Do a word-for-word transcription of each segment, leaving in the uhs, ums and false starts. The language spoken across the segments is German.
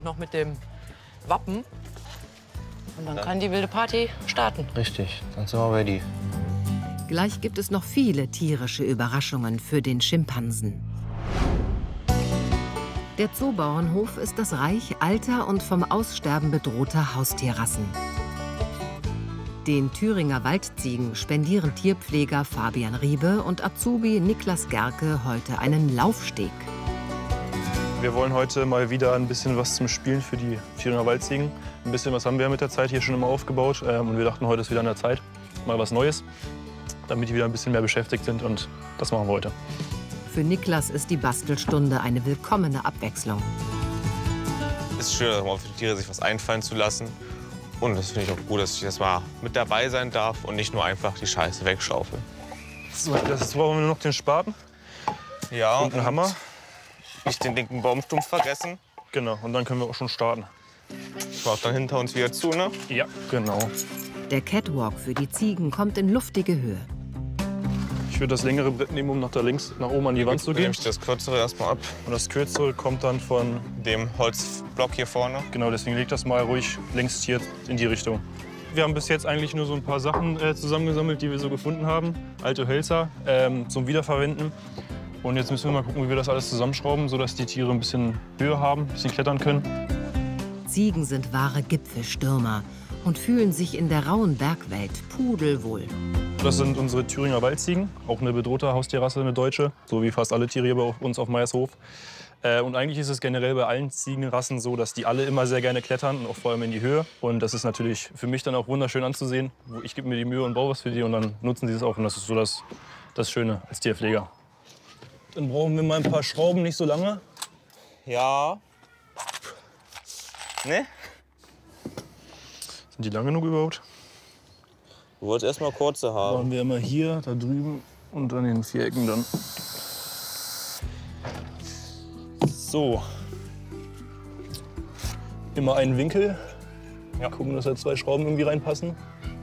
Noch mit dem Wappen. Und dann kann die wilde Party starten. Richtig, dann sind wir ready. Gleich gibt es noch viele tierische Überraschungen für den Schimpansen. Der Zoobauernhof ist das Reich alter und vom Aussterben bedrohter Haustierrassen. Den Thüringer Waldziegen spendieren Tierpfleger Fabian Riebe und Azubi Niklas Gerke heute einen Laufsteg. Wir wollen heute mal wieder ein bisschen was zum Spielen für die Thüringer Waldziegen. Ein bisschen was haben wir mit der Zeit hier schon immer aufgebaut. Und wir dachten, heute ist wieder an der Zeit, mal was Neues, damit die wieder ein bisschen mehr beschäftigt sind. Und das machen wir heute. Für Niklas ist die Bastelstunde eine willkommene Abwechslung. Es ist schön, mal für die Tiere sich was einfallen zu lassen. Und das finde ich auch gut, dass ich das mal mit dabei sein darf und nicht nur einfach die Scheiße wegschaufeln. So, das brauchen wir nur noch den Spaten. Ja, und einen Hammer. Nicht den dicken Baumstumpf vergessen. Genau, und dann können wir auch schon starten. Schaut dann hinter uns wieder zu, ne? Ja, genau. Der Catwalk für die Ziegen kommt in luftige Höhe. Ich würde das längere Brett nehmen, um nach da links, nach oben an die Wand zu gehen. Nehme ich das kürzere erstmal ab. Und das kürzere kommt dann von dem Holzblock hier vorne. Genau, deswegen leg das mal ruhig links hier in die Richtung. Wir haben bis jetzt eigentlich nur so ein paar Sachen äh, zusammengesammelt, die wir so gefunden haben. Alte Hölzer ähm, zum Wiederverwenden. Und jetzt müssen wir mal gucken, wie wir das alles zusammenschrauben, sodass die Tiere ein bisschen Höhe haben, ein bisschen klettern können. Ziegen sind wahre Gipfelstürmer und fühlen sich in der rauen Bergwelt pudelwohl. Das sind unsere Thüringer Waldziegen, auch eine bedrohte Haustierrasse, eine deutsche, so wie fast alle Tiere hier bei uns auf Meiershof. Äh, und eigentlich ist es generell bei allen Ziegenrassen so, dass die alle immer sehr gerne klettern, und auch vor allem in die Höhe. Und das ist natürlich für mich dann auch wunderschön anzusehen. Ich gebe mir die Mühe und baue was für die und dann nutzen sie es auch. Und das ist so das, das Schöne als Tierpfleger. Dann brauchen wir mal ein paar Schrauben, nicht so lange. Ja. Ne? Sind die lang genug überhaupt? Du wolltest erst mal kurze haben. Machen wir immer hier, da drüben und an den Vierecken dann. So. Immer einen Winkel. Ja. Gucken, dass da zwei Schrauben irgendwie reinpassen.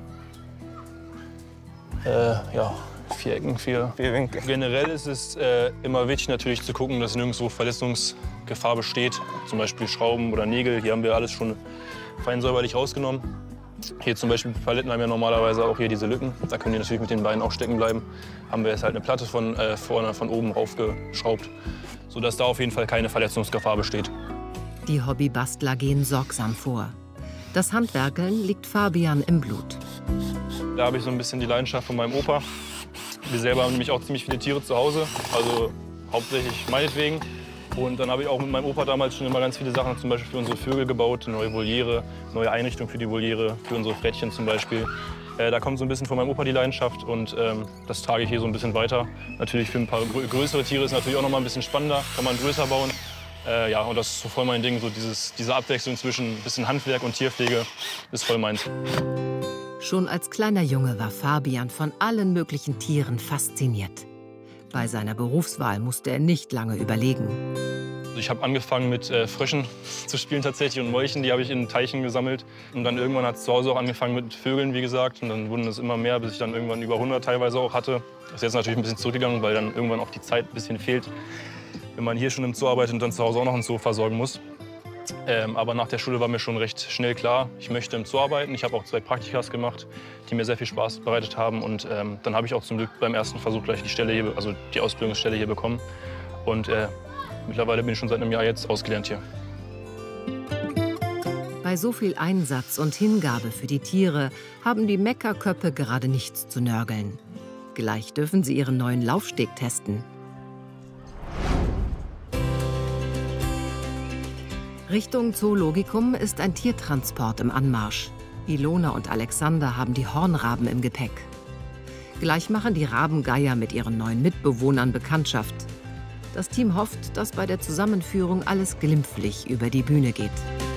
Äh, ja. Vier Ecken, vier. vier Winkel. Generell ist es äh, immer wichtig, natürlich zu gucken, dass nirgendwo Verletzungsgefahr besteht. Zum Beispiel Schrauben oder Nägel. Hier haben wir alles schon fein säuberlich rausgenommen. Hier zum Beispiel Paletten haben ja normalerweise auch hier diese Lücken. Da können die natürlich mit den Beinen auch stecken bleiben. Haben wir jetzt halt eine Platte von äh, vorne von oben raufgeschraubt, sodass da auf jeden Fall keine Verletzungsgefahr besteht. Die Hobbybastler gehen sorgsam vor. Das Handwerkeln liegt Fabian im Blut. Da habe ich so ein bisschen die Leidenschaft von meinem Opa. Wir selber haben nämlich auch ziemlich viele Tiere zu Hause, also hauptsächlich meinetwegen. Und dann habe ich auch mit meinem Opa damals schon immer ganz viele Sachen, zum Beispiel für unsere Vögel gebaut, eine neue Voliere, neue Einrichtung für die Voliere, für unsere Frettchen zum Beispiel. Äh, da kommt so ein bisschen von meinem Opa die Leidenschaft und ähm, das trage ich hier so ein bisschen weiter. Natürlich für ein paar grö größere Tiere ist natürlich auch noch mal ein bisschen spannender, kann man größer bauen. Äh, ja, und das ist so voll mein Ding, so dieses, diese Abwechslung zwischen ein bisschen Handwerk und Tierpflege ist voll meins. Schon als kleiner Junge war Fabian von allen möglichen Tieren fasziniert. Bei seiner Berufswahl musste er nicht lange überlegen. Ich habe angefangen mit äh, Fröschen zu spielen tatsächlich und Molchen, die habe ich in Teichen gesammelt. Und dann irgendwann hat es zu Hause auch angefangen mit Vögeln, wie gesagt. Und dann wurden es immer mehr, bis ich dann irgendwann über hundert teilweise auch hatte. Das ist jetzt natürlich ein bisschen zurückgegangen, weil dann irgendwann auch die Zeit ein bisschen fehlt, wenn man hier schon im Zoo arbeitet und dann zu Hause auch noch einen Zoo versorgen muss. Ähm, aber nach der Schule war mir schon recht schnell klar, ich möchte im Zoo arbeiten. Ich habe auch zwei Praktikas gemacht, die mir sehr viel Spaß bereitet haben. Und ähm, dann habe ich auch zum Glück beim ersten Versuch gleich die Stelle hier, also die Ausbildungsstelle hier bekommen. Und äh, mittlerweile bin ich schon seit einem Jahr jetzt ausgelernt hier. Bei so viel Einsatz und Hingabe für die Tiere haben die Meckerköppe gerade nichts zu nörgeln. Gleich dürfen sie ihren neuen Laufsteg testen. Richtung Zoologikum ist ein Tiertransport im Anmarsch. Ilona und Alexander haben die Hornraben im Gepäck. Gleich machen die Rabengeier mit ihren neuen Mitbewohnern Bekanntschaft. Das Team hofft, dass bei der Zusammenführung alles glimpflich über die Bühne geht.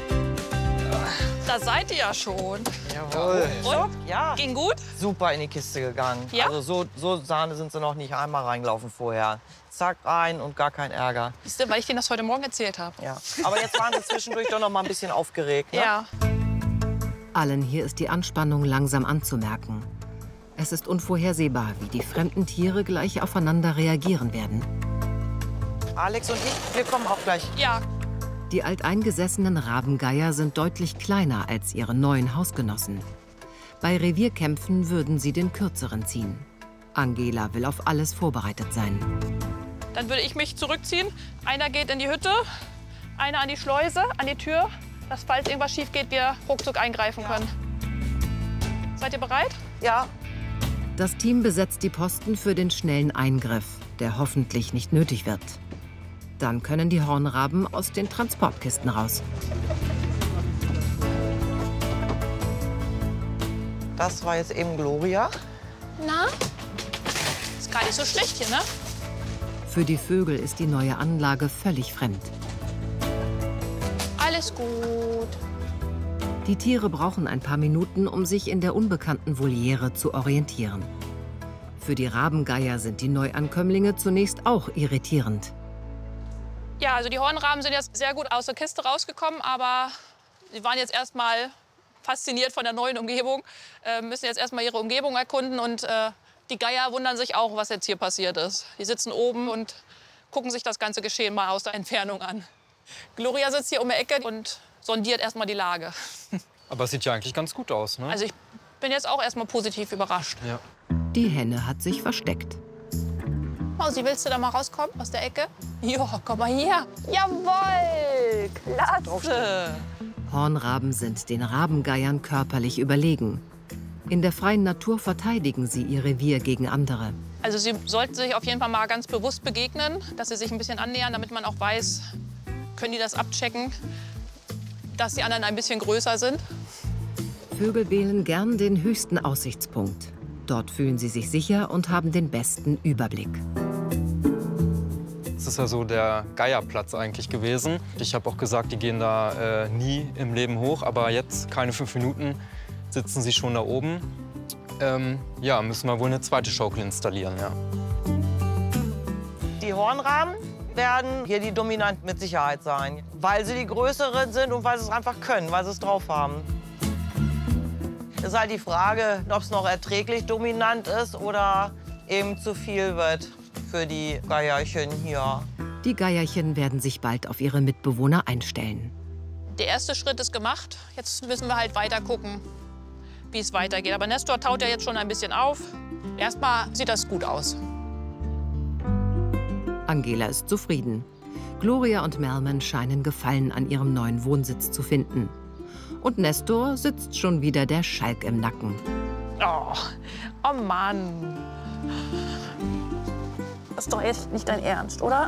Da seid ihr ja schon. Jawohl. Und? Ja. Ging gut? Super in die Kiste gegangen. Ja? Also so, so Sahne sind sie noch nicht einmal reingelaufen vorher. Zack, rein und gar kein Ärger. Siehst du, weil ich denen das heute Morgen erzählt habe. Ja. Aber jetzt waren sie zwischendurch doch noch mal ein bisschen aufgeregt. Ne? Ja. Allen hier ist die Anspannung langsam anzumerken. Es ist unvorhersehbar, wie die fremden Tiere gleich aufeinander reagieren werden. Alex und ich, wir kommen auch gleich. Ja. Die alteingesessenen Rabengeier sind deutlich kleiner als ihre neuen Hausgenossen. Bei Revierkämpfen würden sie den kürzeren ziehen. Angela will auf alles vorbereitet sein. Dann würde ich mich zurückziehen. Einer geht in die Hütte, einer an die Schleuse, an die Tür, dass, falls irgendwas schief geht, wir ruckzuck eingreifen können. Seid ihr bereit? Ja. Das Team besetzt die Posten für den schnellen Eingriff, der hoffentlich nicht nötig wird. Dann können die Hornraben aus den Transportkisten raus. Das war jetzt eben Gloria. Na? Ist gar nicht so schlecht hier, ne? Für die Vögel ist die neue Anlage völlig fremd. Alles gut. Die Tiere brauchen ein paar Minuten, um sich in der unbekannten Voliere zu orientieren. Für die Rabengeier sind die Neuankömmlinge zunächst auch irritierend. Ja, also die Hornraben sind jetzt sehr gut aus der Kiste rausgekommen, aber sie waren jetzt erst mal fasziniert von der neuen Umgebung, äh, müssen jetzt erst mal ihre Umgebung erkunden und äh, die Geier wundern sich auch, was jetzt hier passiert ist. Die sitzen oben und gucken sich das ganze Geschehen mal aus der Entfernung an. Gloria sitzt hier um die Ecke und sondiert erst mal die Lage. Aber es sieht ja eigentlich ganz gut aus, ne? Also ich bin jetzt auch erst mal positiv überrascht. Ja. Die Henne hat sich versteckt. Mausi, willst du da mal rauskommen aus der Ecke? Ja, komm mal hier. Jawohl, klasse. Hornraben sind den Rabengeiern körperlich überlegen. In der freien Natur verteidigen sie ihr Revier gegen andere. Also sie sollten sich auf jeden Fall mal ganz bewusst begegnen, dass sie sich ein bisschen annähern, damit man auch weiß, können die das abchecken, dass die anderen ein bisschen größer sind. Vögel wählen gern den höchsten Aussichtspunkt. Dort fühlen sie sich sicher und haben den besten Überblick. Das ist ja so der Geierplatz eigentlich gewesen. Ich habe auch gesagt, die gehen da äh, nie im Leben hoch. Aber jetzt, keine fünf Minuten, sitzen sie schon da oben. Ähm, ja, müssen wir wohl eine zweite Schaukel installieren, ja. Die Hornraben werden hier die dominant mit Sicherheit sein, weil sie die größeren sind und weil sie es einfach können, weil sie es drauf haben. Es ist halt die Frage, ob es noch erträglich dominant ist oder eben zu viel wird für die Geierchen hier. Die Geierchen werden sich bald auf ihre Mitbewohner einstellen. Der erste Schritt ist gemacht. Jetzt müssen wir halt weiter gucken, wie es weitergeht. Aber Nestor taut ja jetzt schon ein bisschen auf. Erstmal sieht das gut aus. Angela ist zufrieden. Gloria und Melman scheinen Gefallen an ihrem neuen Wohnsitz zu finden. Und Nestor sitzt schon wieder der Schalk im Nacken. Oh, oh Mann. Das ist doch echt nicht dein Ernst, oder?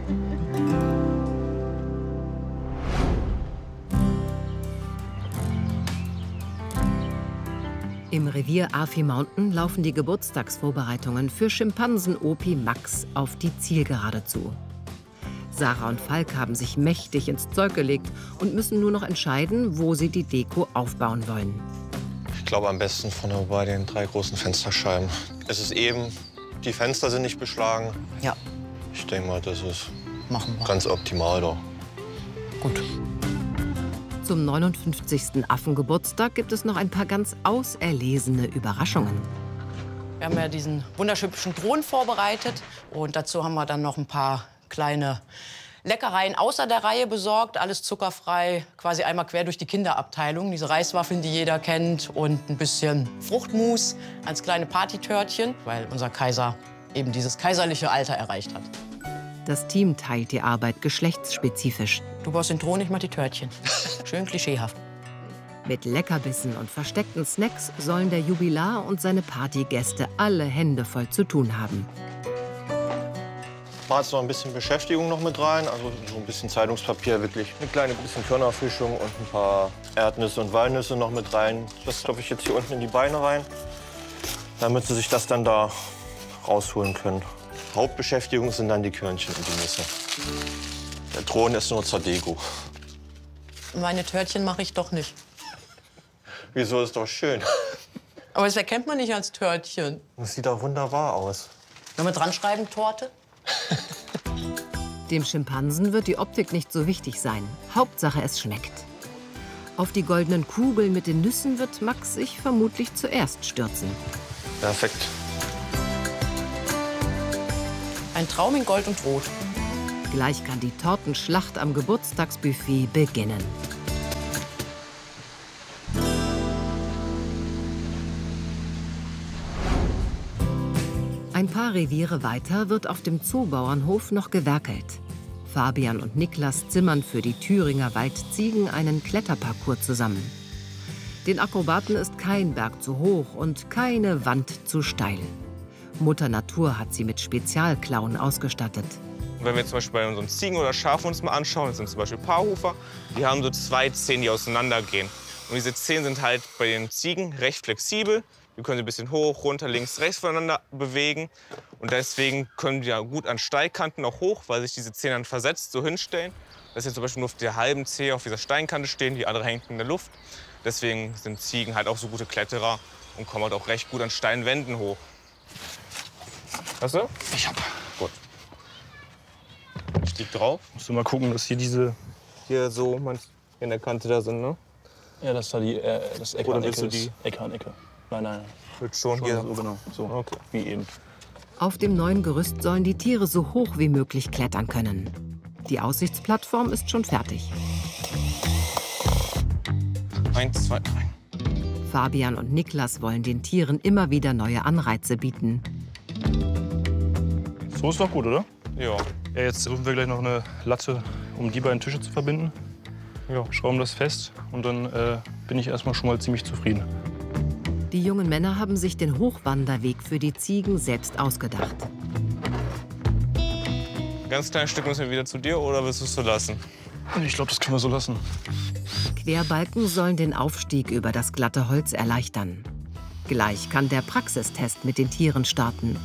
Im Revier Afi Mountain laufen die Geburtstagsvorbereitungen für Schimpansen-Opi Max auf die Zielgerade zu. Sarah und Falk haben sich mächtig ins Zeug gelegt und müssen nur noch entscheiden, wo sie die Deko aufbauen wollen. Ich glaube am besten vorne bei den drei großen Fensterscheiben. Es ist eben, die Fenster sind nicht beschlagen. Ja. Ich denke mal, das ist Machen wir. ganz optimal da. Gut. Zum neunundfünfzigsten Affengeburtstag gibt es noch ein paar ganz auserlesene Überraschungen. Wir haben ja diesen wunderschönen Drohnen vorbereitet. Und dazu haben wir dann noch ein paar kleine Leckereien außer der Reihe besorgt. Alles zuckerfrei, quasi einmal quer durch die Kinderabteilung. Diese Reiswaffeln, die jeder kennt. Und ein bisschen Fruchtmus als kleine Partytörtchen, weil unser Kaiser eben dieses kaiserliche Alter erreicht hat. Das Team teilt die Arbeit geschlechtsspezifisch. Du baust den Thron, ich mach die Törtchen. Schön klischeehaft. Mit Leckerbissen und versteckten Snacks sollen der Jubilar und seine Partygäste alle Hände voll zu tun haben. War jetzt noch ein bisschen Beschäftigung noch mit rein, also so ein bisschen Zeitungspapier, wirklich eine kleine bisschen Körnerfischung und ein paar Erdnüsse und Walnüsse noch mit rein. Das stopfe ich jetzt hier unten in die Beine rein, damit sie sich das dann da rausholen können. Hauptbeschäftigung sind dann die Körnchen und die Nüsse. Der Thron ist nur zur Deko. Meine Törtchen mache ich doch nicht. Wieso, ist doch schön. Aber das erkennt man nicht als Törtchen. Das sieht doch wunderbar aus. Wenn wir dran schreiben, Torte? Dem Schimpansen wird die Optik nicht so wichtig sein. Hauptsache, es schmeckt. Auf die goldenen Kugeln mit den Nüssen wird Max sich vermutlich zuerst stürzen. Perfekt. Ein Traum in Gold und Rot. Gleich kann die Tortenschlacht am Geburtstagsbuffet beginnen. Ein paar Reviere weiter wird auf dem Zoobauernhof noch gewerkelt. Fabian und Niklas zimmern für die Thüringer Waldziegen einen Kletterparcours zusammen. Den Akrobaten ist kein Berg zu hoch und keine Wand zu steil. Mutter Natur hat sie mit Spezialklauen ausgestattet. Wenn wir zum Beispiel bei unseren Ziegen oder Schafen uns mal anschauen, das sind zum Beispiel Paarhufer, die haben so zwei Zehen, die auseinandergehen. Und diese Zehen sind halt bei den Ziegen recht flexibel. Wir können sie ein bisschen hoch, runter, links, rechts voneinander bewegen. Und deswegen können die ja gut an Steilkanten auch hoch, weil sich diese Zehen dann versetzt so hinstellen. Dass sie zum Beispiel nur auf der halben Zehe auf dieser Steinkante stehen, die andere hängt in der Luft. Deswegen sind Ziegen halt auch so gute Kletterer und kommen halt auch recht gut an steilen Wänden hoch. Hast du? Ich hab. Gut. Ich lieg drauf. Musst du mal gucken, dass hier diese... Hier so in der Kante da sind, ne? Ja, das da die, äh, das Eckhahn-Ecke. du die? Eckhahn-Ecke. Nein, nein. Wird schon, schon hier. So, genau. So, okay. Wie eben. Auf dem neuen Gerüst sollen die Tiere so hoch wie möglich klettern können. Die Aussichtsplattform ist schon fertig. Eins, zwei, drei. Fabian und Niklas wollen den Tieren immer wieder neue Anreize bieten. So ist doch gut, oder? Ja. Ja, jetzt suchen wir gleich noch eine Latte, um die beiden Tische zu verbinden. Ja. Schrauben das fest und dann äh, bin ich erstmal schon mal ziemlich zufrieden. Die jungen Männer haben sich den Hochwanderweg für die Ziegen selbst ausgedacht. Ganz kleines Stück müssen wir wieder zu dir oder willst du es so lassen? Ich glaube, das können wir so lassen. Querbalken sollen den Aufstieg über das glatte Holz erleichtern. Gleich kann der Praxistest mit den Tieren starten.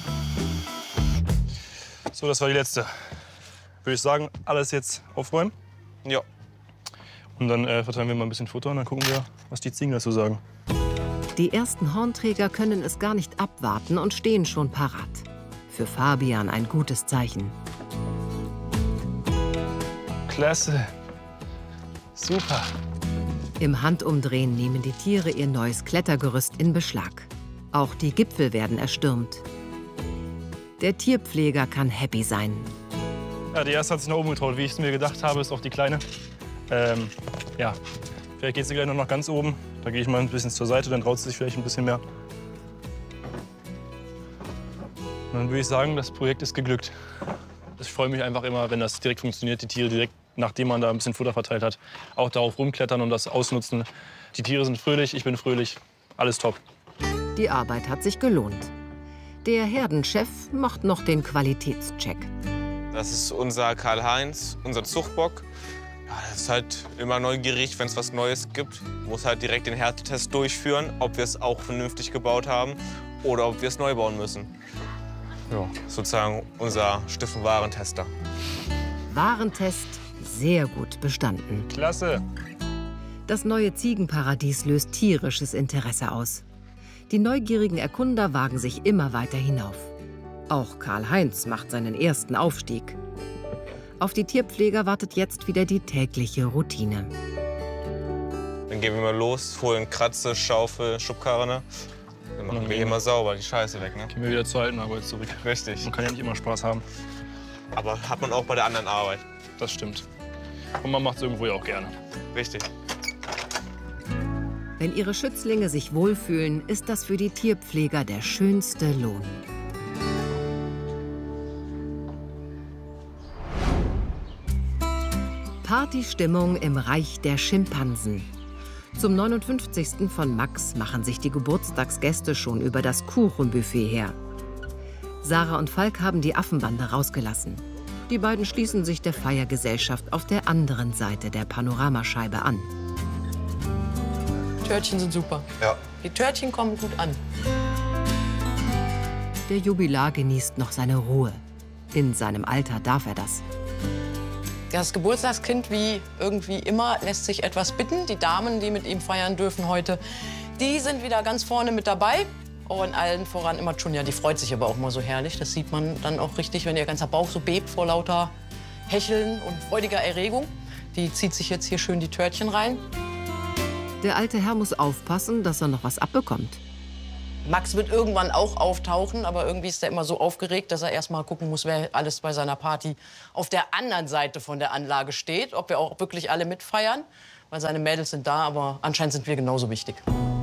So, das war die letzte. Würde ich sagen, alles jetzt aufräumen. Ja. Und dann äh, verteilen wir mal ein bisschen Futter und dann gucken wir, was die Ziegen dazu sagen. Die ersten Hornträger können es gar nicht abwarten und stehen schon parat. Für Fabian ein gutes Zeichen. Klasse. Super. Im Handumdrehen nehmen die Tiere ihr neues Klettergerüst in Beschlag. Auch die Gipfel werden erstürmt. Der Tierpfleger kann happy sein. Ja, die erste hat sich nach oben getraut. Wie ich es mir gedacht habe, ist auch die Kleine. Ähm, ja, vielleicht geht sie gleich noch nach ganz oben. Da gehe ich mal ein bisschen zur Seite, dann traut sie sich vielleicht ein bisschen mehr. Und dann würde ich sagen, das Projekt ist geglückt. Ich freue mich einfach immer, wenn das direkt funktioniert, die Tiere direkt, nachdem man da ein bisschen Futter verteilt hat, auch darauf rumklettern und das ausnutzen. Die Tiere sind fröhlich, ich bin fröhlich, alles top. Die Arbeit hat sich gelohnt. Der Herdenchef macht noch den Qualitätscheck. Das ist unser Karl-Heinz, unser Zuchtbock. Ja, das ist halt immer neugierig, wenn es was Neues gibt. Muss halt direkt den Härtetest durchführen, ob wir es auch vernünftig gebaut haben oder ob wir es neu bauen müssen. Ja, sozusagen unser Stiffen-Warentester. Warentest sehr gut bestanden. Klasse. Das neue Ziegenparadies löst tierisches Interesse aus. Die neugierigen Erkunder wagen sich immer weiter hinauf. Auch Karl-Heinz macht seinen ersten Aufstieg. Auf die Tierpfleger wartet jetzt wieder die tägliche Routine. Dann gehen wir mal los, holen Kratze, Schaufel, Schubkarre. Dann machen wir hier mal sauber, die Scheiße weg, ne? Gehen wir wieder zur alten Arbeit zurück. Richtig. Man kann ja nicht immer Spaß haben. Aber hat man auch bei der anderen Arbeit. Das stimmt. Und man macht es irgendwo ja auch gerne. Richtig. Wenn ihre Schützlinge sich wohlfühlen, ist das für die Tierpfleger der schönste Lohn. Partystimmung im Reich der Schimpansen. Zum neunundfünfzigsten von Max machen sich die Geburtstagsgäste schon über das Kuchenbuffet her. Sarah und Falk haben die Affenbande rausgelassen. Die beiden schließen sich der Feiergesellschaft auf der anderen Seite der Panoramascheibe an. Törtchen sind super. Ja. Die Törtchen kommen gut an. Der Jubilar genießt noch seine Ruhe. In seinem Alter darf er das. Das Geburtstagskind, wie irgendwie immer, lässt sich etwas bitten. Die Damen, die mit ihm feiern dürfen heute, die sind wieder ganz vorne mit dabei. Und allen voran immer Tschunja, die freut sich aber auch mal so herrlich. Das sieht man dann auch richtig, wenn ihr ganzer Bauch so bebt vor lauter Hecheln und freudiger Erregung. Die zieht sich jetzt hier schön die Törtchen rein. Der alte Herr muss aufpassen, dass er noch was abbekommt. Max wird irgendwann auch auftauchen, aber irgendwie ist er immer so aufgeregt, dass er erst mal gucken muss, wer alles bei seiner Party auf der anderen Seite von der Anlage steht, ob wir auch wirklich alle mitfeiern, weil seine Mädels sind da, aber anscheinend sind wir genauso wichtig.